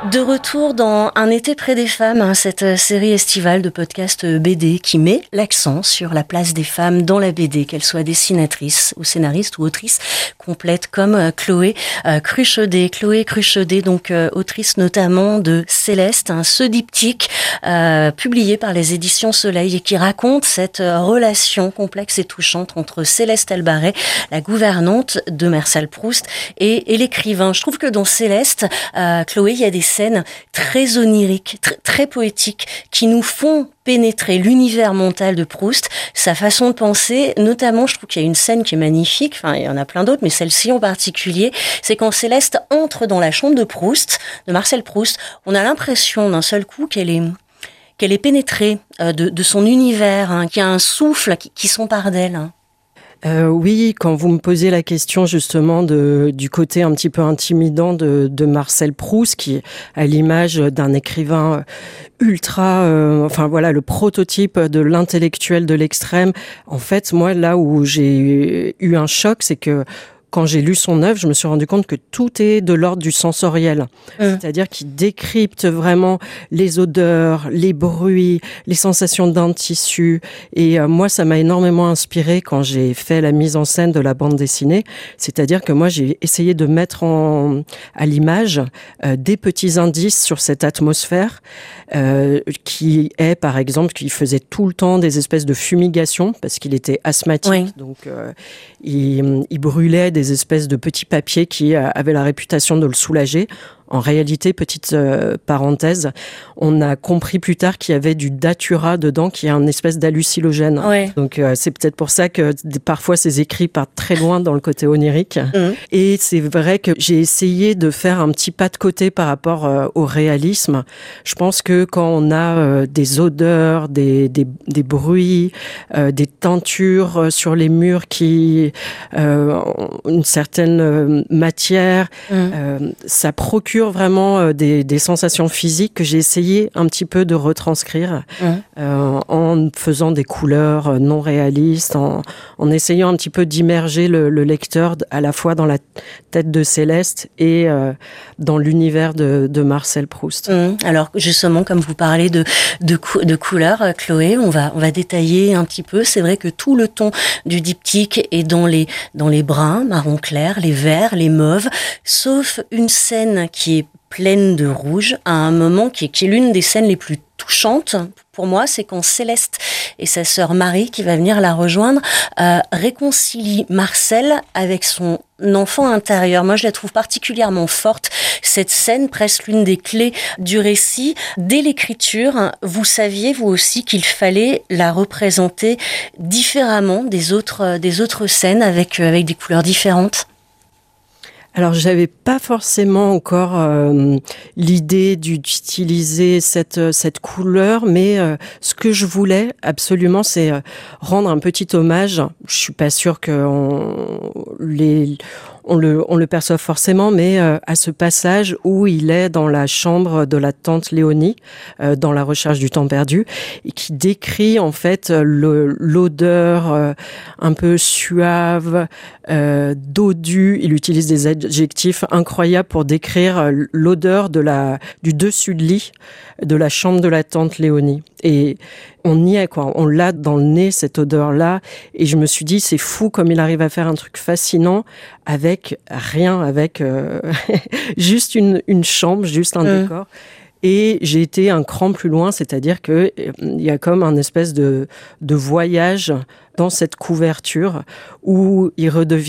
De retour dans Un été près des femmes, cette série estivale de podcasts BD qui met l'accent sur la place des femmes dans la BD, qu'elles soient dessinatrices ou scénaristes ou autrices complètes comme Chloé Cruchaudet. Chloé Cruchaudet, donc autrice notamment de Céleste, ce diptyque publié par les éditions Soleil et qui raconte cette relation complexe et touchante entre Céleste Albaret, la gouvernante de Marcel Proust, et l'écrivain. Je trouve que dans Céleste, Chloé, il y a des scènes très oniriques, très poétiques, qui nous font pénétrer l'univers mental de Proust, sa façon de penser. Notamment, je trouve qu'il y a une scène qui est magnifique, enfin, il y en a plein d'autres, mais celle-ci en particulier, c'est quand Céleste entre dans la chambre de Proust, de Marcel Proust, on a l'impression d'un seul coup qu'elle est pénétrée de son univers, qu'il y a un souffle qui s'empare d'elle. Oui, quand vous me posez la question justement du côté un petit peu intimidant de Marcel Proust, qui à l'image d'un écrivain ultra, le prototype de l'intellectuel de l'extrême. En fait, moi, là où j'ai eu un choc, c'est que quand j'ai lu son œuvre, je me suis rendu compte que tout est de l'ordre du sensoriel. C'est-à-dire qu'il décrypte vraiment les odeurs, les bruits, les sensations d'un tissu. Et moi, ça m'a énormément inspiré quand j'ai fait la mise en scène de la bande dessinée. C'est-à-dire que moi, j'ai essayé de mettre à l'image des petits indices sur cette atmosphère qui est, par exemple, qu'il faisait tout le temps des espèces de fumigations parce qu'il était asthmatique. Oui. Donc, il brûlait des espèces de petits papiers qui avaient la réputation de le soulager. En réalité, petite parenthèse, on a compris plus tard qu'il y avait du datura dedans, qui est un espèce d'hallucinogène. Ouais. Donc c'est peut-être pour ça que parfois ces écrits partent très loin dans le côté onirique. Et c'est vrai que j'ai essayé de faire un petit pas de côté par rapport au réalisme. Je pense que quand on a des odeurs, des bruits, des teintures sur les murs qui une certaine matière, ça procure vraiment des sensations physiques que j'ai essayé un petit peu de retranscrire en faisant des couleurs non réalistes, en essayant un petit peu d'immerger le lecteur à la fois dans la tête de Céleste et dans l'univers de Marcel Proust. Alors justement, comme vous parlez de couleurs, Chloé, on va détailler un petit peu. C'est vrai que tout le ton du diptyque est dans les bruns, marron clair, les verts, les mauves, sauf une scène qui est pleine de rouge, à un moment qui est l'une des scènes les plus touchantes pour moi, c'est quand Céleste et sa sœur Marie, qui va venir la rejoindre, réconcilient Marcel avec son enfant intérieur. Moi, je la trouve particulièrement forte, cette scène, presque l'une des clés du récit. Dès l'écriture, vous saviez, vous aussi, qu'il fallait la représenter différemment des autres scènes avec des couleurs différentes? Alors, j'avais pas forcément encore l'idée d'utiliser cette couleur, mais ce que je voulais absolument, c'est rendre un petit hommage. Je suis pas sûre qu'on le perçoive forcément, mais à ce passage où il est dans la chambre de la tante Léonie, dans La recherche du temps perdu, et qui décrit en fait l'odeur un peu suave, dodue. Il utilise des adjectifs incroyables pour décrire l'odeur du dessus de lit de la chambre de la tante Léonie. Et on y est, quoi. On l'a dans le nez, cette odeur-là. Et je me suis dit, c'est fou comme il arrive à faire un truc fascinant avec rien, avec juste une chambre, juste un décor. Et j'ai été un cran plus loin, c'est-à-dire que il y a comme un espèce de voyage dans cette couverture où il redevient